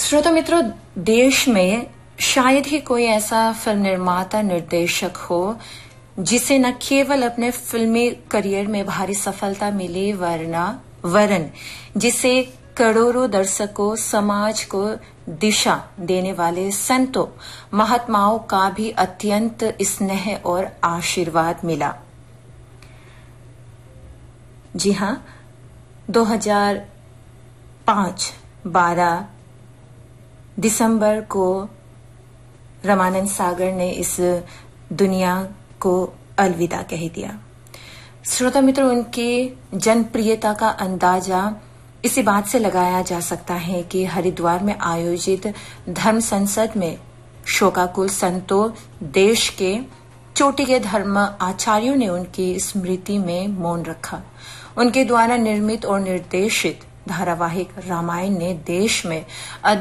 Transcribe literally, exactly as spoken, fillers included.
श्रोता मित्रों, देश में शायद ही कोई ऐसा फिल्म निर्माता निर्देशक हो जिसे न केवल अपने फिल्मी करियर में भारी सफलता मिली वरना वरन जिसे करोड़ों दर्शकों, समाज को दिशा देने वाले संतों, महात्माओं का भी अत्यंत स्नेह और आशीर्वाद मिला। जी हां, दो हज़ार पाँच बारह दिसंबर को रामानंद सागर ने इस दुनिया को अलविदा कह दिया। श्रोता मित्रों, उनकी जनप्रियता का अंदाजा इसी बात से लगाया जा सकता है कि हरिद्वार में आयोजित धर्म संसद में शोकाकुल संतों, देश के चोटी के धर्म आचार्यों ने उनकी स्मृति में मौन रखा। उनके द्वारा निर्मित और निर्देशित धारावाहिक रामायण ने देश में